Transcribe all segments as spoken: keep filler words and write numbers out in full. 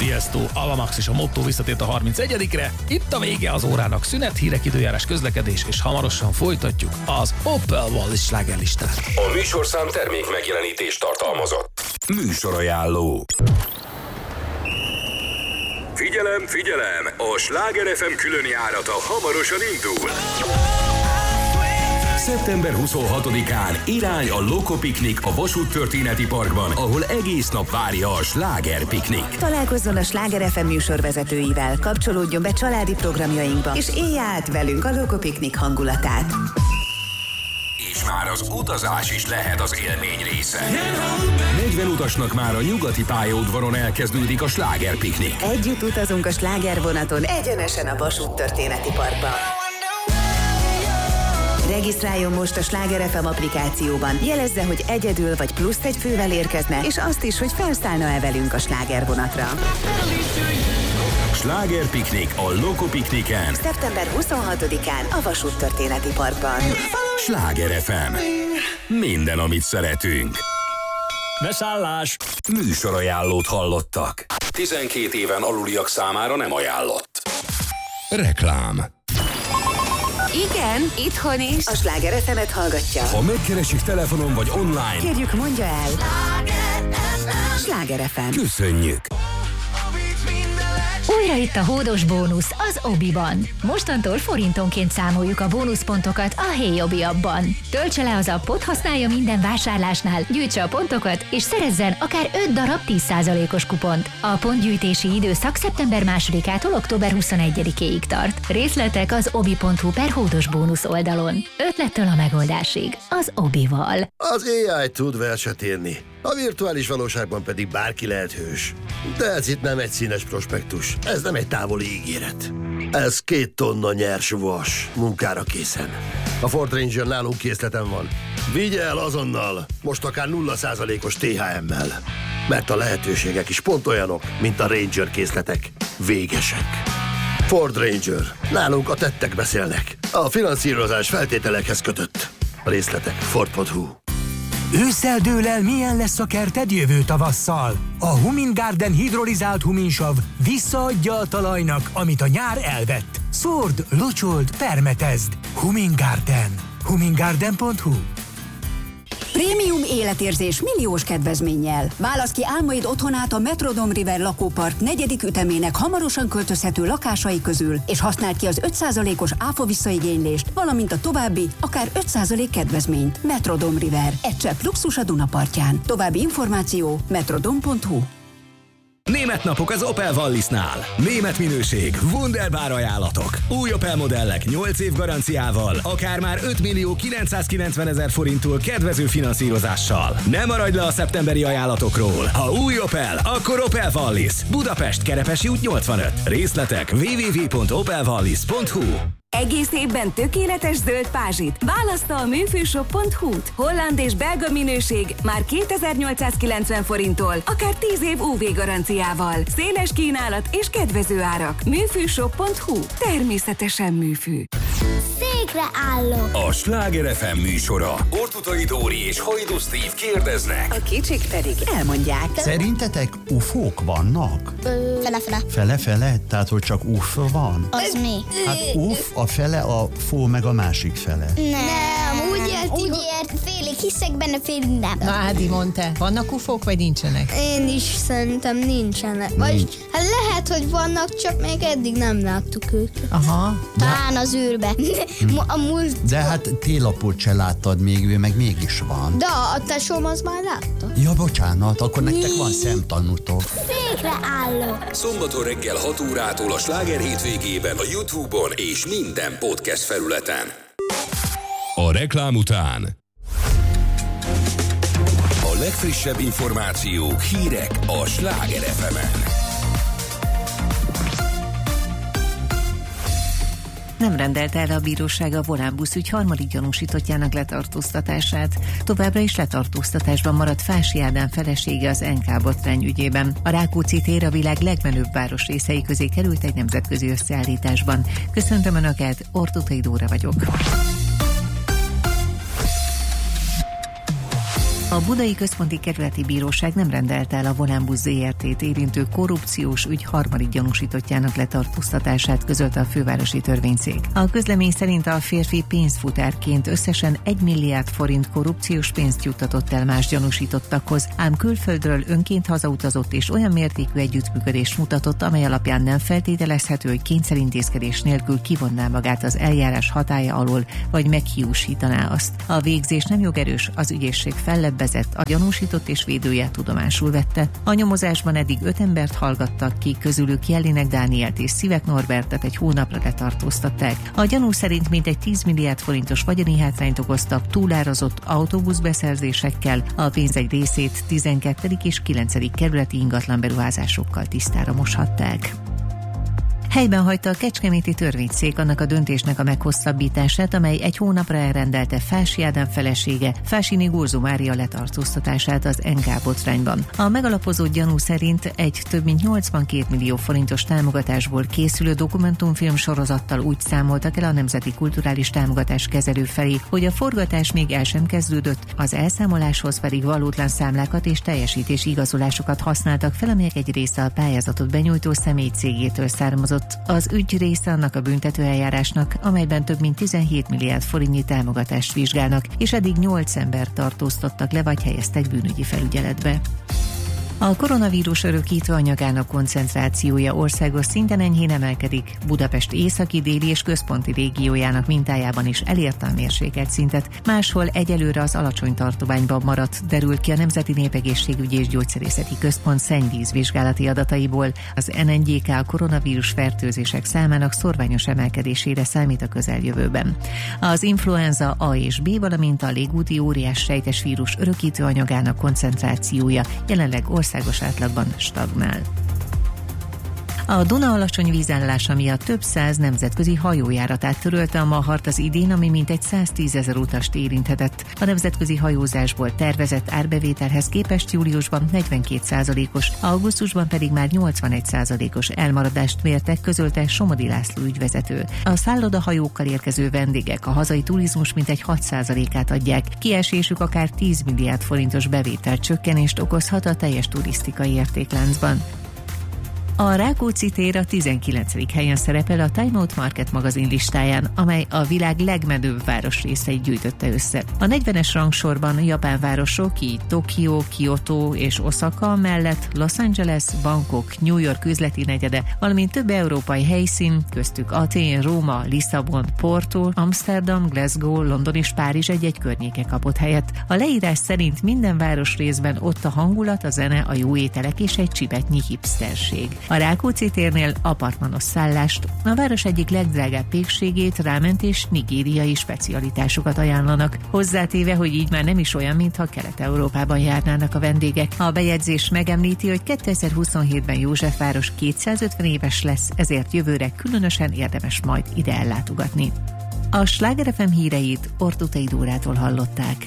Tiesto, Avamax és a Motto visszatért a harmincegyedikre. Itt a vége az órának, szünet, hírek, időjárás, közlekedés, és hamarosan folytatjuk az Opel Wallis slágerlistát. A műsorszám termék megjelenítést tartalmazott. Műsorajánló. Figyelem, figyelem! A Sláger ef em különjárata hamarosan indul. szeptember huszonhatodikán irány a Loco Piknik a Vasúttörténeti Parkban, ahol egész nap várja a Sláger Piknik. Találkozzon a Sláger ef em műsorvezetőivel, kapcsolódjon be családi programjainkba, és élje át velünk a Loco Piknik hangulatát. És már az utazás is lehet az élmény része. negyven utasnak már a nyugati pályaudvaron elkezdődik a Sláger Piknik. Együtt utazunk a slágervonaton egyenesen a Vasúttörténeti Parkba. Regisztráljon most a Sláger ef em applikációban, jelezze, hogy egyedül vagy plusz egy fővel érkezne, és azt is, hogy felszállna-e velünk a slágervonatra. Sláger Piknik a Loco Pikniken. szeptember huszonhatodikán a Vasúttörténeti Parkban. Sláger ef em. Minden, amit szeretünk. Beszállás! Műsorajánlót hallottak. tizenkét éven aluliak számára nem ajánlott. Reklám. Igen, itthon is. A Sláger ef emet hallgatja. Ha megkeresik telefonon vagy online, Kérjük, mondja el. Sláger ef em. Köszönjük. Újra itt a hódos bónusz az Obiban. Mostantól forintonként számoljuk a bónuszpontokat a Hey Obi appban. Töltse le az appot, használja minden vásárlásnál, gyűjtse a pontokat, és szerezzen akár öt darab tíz százalékos kupont. A pontgyűjtési időszak szeptember másodikától október huszonegyedikéig tart. Részletek az obi pont hu per hódos bónusz oldalon. Ötlettől a megoldásig. Az Obival. Az á i tud verset írni, a virtuális valóságban pedig bárki lehet hős. De ez itt nem egy színes prospektus, ez nem egy távoli ígéret. Ez két tonna nyers vas, munkára készen. A Ford Ranger nálunk készleten van. Vigye el azonnal, most akár nulla százalékos té há emmel. Mert a lehetőségek is pont olyanok, mint a Ranger készletek. Végesek. Ford Ranger. Nálunk a tettek beszélnek. A finanszírozás feltételekhez kötött. A részletek ford pont hu. Ősszel dől el, milyen lesz a kerted jövő tavasszal. A Humin Garden hidrolizált huminsav visszaadja a talajnak, amit a nyár elvett. Szórd, locsold, permetezd. Humin Garden. humin garden pont hu. Prémium életérzés milliós kedvezménnyel. Válasz ki álmaid otthonát a Metrodome River lakópark negyedik ütemének hamarosan költözhető lakásai közül, és használd ki az öt százalékos áfa visszaigénylést, valamint a további, akár öt százalék kedvezményt. Metrodome River. Egy csepp luxus a Dunapartján. További információ metrodome pont hu. Német napok az Opel Wallisnál. Német minőség, wunderbar ajánlatok. Új Opel modellek nyolc év garanciával, akár már öt millió kilencszázkilencven ezer forinttól kedvező finanszírozással. Ne maradj le a szeptemberi ajánlatokról. Ha új Opel, akkor Opel Wallis. Budapest, Kerepesi út nyolcvanöt. Részletek double-u double-u double-u pont opel wallis pont hu. Egész évben tökéletes zöld pázsit. Választa a műfűshop pont hu-t. Holland és belga minőség már kétezer-nyolcszázkilencven forinttól, akár tíz év ú vé garanciával. Széles kínálat és kedvező árak. műfűshop pont hu. Természetesen műfű. Székre állok. A Sláger ef em műsora. Ortutai Dóri és Hajdu Steve kérdeznek. A kicsik pedig elmondják. Szerintetek ufók vannak? Ö... Fele-fele. Fele-fele? Tehát, hogy csak uf van? Az mi? Hát uf, a fele, a fó meg a másik fele. Nem, úgy érti, úgy ért, félig hiszek benne, félig nem. Na, Ádi, mondta, vannak ufók, vagy nincsenek? Én is szerintem nincsenek. Vagy hát lehet, hogy vannak, csak még eddig nem láttuk őket. Aha. Talán az űrbe. A múlt... De hát télapót se láttad még, ő meg mégis van. De a tesóm az már látta. Ja, bocsánat, akkor nektek van szemtanútok. Székre állok. Szombaton reggel hat órától a Sláger hétvégében a YouTube-on és minden podcast felületen. A reklám után a legfrissebb információk, hírek a Sláger ef emen. Nem rendelte el a bíróság a Volánbusz ügy harmadik gyanúsítottjának letartóztatását. Továbbra is letartóztatásban maradt Fási Ádám felesége az en ká botrány ügyében. A Rákóczi tér a világ legmenőbb városrészei közé került egy nemzetközi összeállításban. Köszöntöm Önöket, Ortutai Dóra vagyok. A Budai Központi Kerületi Bíróság nem rendelte el a Volánbusz zé er té-t érintő korrupciós ügy harmadik gyanúsítottjának letartóztatását, közölte a fővárosi törvényszék. A közlemény szerint a férfi pénzfutárként összesen egy milliárd forint korrupciós pénzt juttatott el más gyanúsítottakhoz, ám külföldről önként hazautazott és olyan mértékű együttműködést mutatott, amely alapján nem feltételezhető, hogy kényszerintézkedés nélkül kivonná magát az eljárás hatálya alól, vagy meghiúsítaná azt. A végzés nem jogerős, az ügyészség fellebbezett, a gyanúsított és védője tudomásul vette. A nyomozásban eddig öt embert hallgattak ki, közülük Jellinek Dánielt és Szivek Norbertet egy hónapra letartóztatták. A gyanú szerint mintegy tíz milliárd forintos vagyoni hátrányt okoztak túlárazott autóbuszbeszerzésekkel, a pénz egy részét tizenkettedik és kilencedik kerületi ingatlan beruházásokkal tisztára moshatták. Helyben hagyta a kecskeméti törvényszék annak a döntésnek a meghosszabbítását, amely egy hónapra elrendelte Fási Ádám felesége, Fásini Górzó Mária letartóztatását az en ká botrányban. A megalapozott gyanú szerint egy több mint nyolcvankét millió forintos támogatásból készülő dokumentumfilm sorozattal úgy számoltak el a Nemzeti Kulturális Támogatás kezelő felé, hogy a forgatás még el sem kezdődött, az elszámoláshoz pedig valótlan számlákat és teljesítési igazolásokat használtak fel, amelyek egy része a pályázatot benyújtó személy cégétől származott. Az ügy része annak a büntetőeljárásnak, amelyben több mint tizenhét milliárd forintnyi támogatást vizsgálnak, és eddig nyolc embert tartóztattak le vagy helyeztek bűnügyi felügyeletbe. A koronavírus örökítő anyagának koncentrációja országos szinten enyhén emelkedik. Budapest északi, déli és központi régiójának mintájában is elérte a mérsékelt szintet. Máshol egyelőre az alacsony tartományban maradt, derült ki a Nemzeti Népegészségügyi és Gyógyszerészeti Központ szennyvízvizsgálati adataiból. Az en en gyé ká koronavírus fertőzések számának szorványos emelkedésére számít a közeljövőben. Az influenza A és B, valamint a légúti óriás sejtes vírus örökítő anyagának koncentrációja jelenleg országos átlagban stagnál. A Duna alacsony vízállása miatt több száz nemzetközi hajójáratát törölte a Mahart az idén, ami mintegy száztízezer utast érinthetett. A nemzetközi hajózásból tervezett árbevételhez képest júliusban negyvenkét százalékos, augusztusban pedig már nyolcvanegy százalékos elmaradást mértek, közölte Somodi László ügyvezető. A szállodahajókkal érkező vendégek a hazai turizmus mintegy hat százalékát adják, kiesésük akár tíz milliárd forintos bevételcsökkenést okozhat a teljes turisztikai értékláncban. A Rákóczi tér a tizenkilencedik helyen szerepel a Time Out Market magazin listáján, amely a világ legmenőbb városrészeit gyűjtötte össze. A negyvenes rangsorban japán városok, így Tokió, Kyoto és Osaka mellett Los Angeles, Bangkok, New York üzleti negyede, valamint több európai helyszín, köztük Atén, Róma, Lisszabon, Porto, Amsterdam, Glasgow, London és Párizs egy-egy környéke kapott helyet. A leírás szerint minden városrészben ott a hangulat, a zene, a jó ételek és egy csipetnyi hipsterség. A Rákóczi térnél apartmanos szállást, a város egyik legdrágább pékségét, ráment és nigériai specialitásokat ajánlanak, hozzátéve, hogy így már nem is olyan, mintha Kelet-Európában járnának a vendégek. A bejegyzés megemlíti, hogy kétezer-huszonhétben Józsefváros kétszázötven éves lesz, ezért jövőre különösen érdemes majd ide ellátogatni. A Sláger ef em híreit Ortutai Dórától hallották.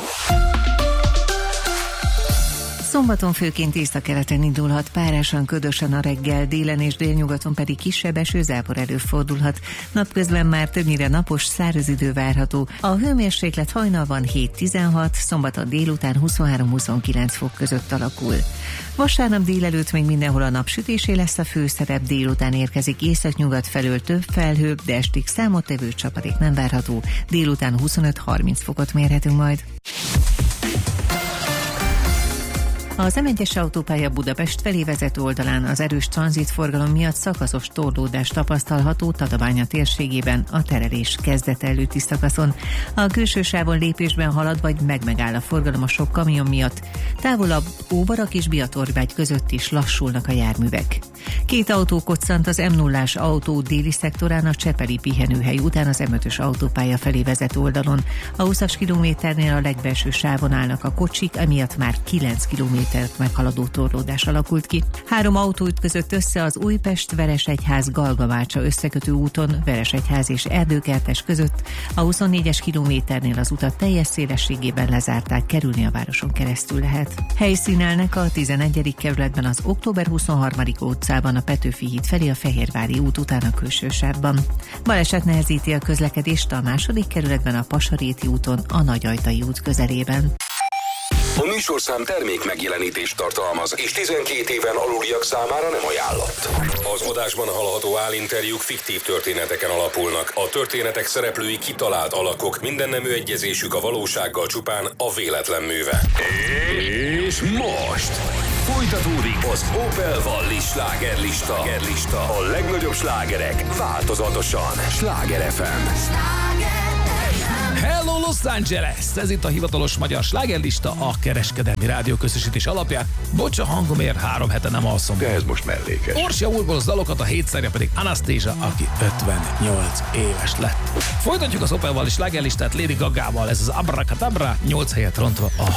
Szombaton főként északkeleten indulhat, párásan, ködösen a reggel, délen és délnyugaton pedig kisebb esőzápor előfordulhat. Napközben már többnyire napos, száraz idő várható. A hőmérséklet hajnalban hét-tizenhat, szombaton délután huszonhárom-huszonkilenc fok között alakul. Vasárnap délelőtt még mindenhol a napsütésé lesz a főszerep, délután érkezik északnyugat felől több felhő, de estig számottevő csapadék nem várható. Délután huszonöt-harminc fokot mérhetünk majd. Az em egyes autópálya Budapest felé vezető oldalán az erős tranzitforgalom miatt szakaszos torlódás tapasztalható Tatabánya térségében a terelés kezdete előtti szakaszon. A külső sávon lépésben halad vagy megmegáll a forgalom a sok kamion miatt. Távolabb Óbarak és Biatorvágy között is lassulnak a járművek. Két autó koccant az em nullás autó déli szektorán a Csepeli pihenőhely után az em ötös autópálya felé vezető oldalon. A húszas kilométernél a legbelső sávon állnak a kocsik, emiatt már kilenc kilométert meghaladó torlódás alakult ki. Három autó ütközött össze az Újpest-Veresegyház-Galgavácsa összekötő úton, Veresegyház és Erdőkertes között. A huszonnégyes kilométernél az utat teljes szélességében lezárták, kerülni a városon keresztül lehet. Helyszínelnek a tizenegyedik kerületben az Október huszonharmadik utcában a Petőfi híd felé a Fehérvári út után a külső sávban. Baleset nehezíti a közlekedést a második kerületben a Pasaréti úton a Nagyajtai út közelében. A műsorszám termék megjelenítést tartalmaz, és tizenkét éven aluliak számára nem ajánlott. Az adásban hallható állinterjúk fiktív történeteken alapulnak. A történetek szereplői kitalált alakok, minden nemű egyezésük a valósággal csupán a véletlen műve. És most folytatódik az Opel Wallis slágerlista. A legnagyobb slágerek változatosan. Sláger ef em. Hello Los Angeles! Ez itt a hivatalos magyar slágerlista, a kereskedelmi rádióközösítés alapján. Bocs a hangomért, három hete nem alszom. De ez most mellékes. Orsia úrból az dalokat, a hétszerre pedig Anastasia, aki ötvennyolc éves lett. Folytatjuk az Opel Wallis slágerlistát Lady Gagával, ez az Abracadabra, nyolc helyet rontva a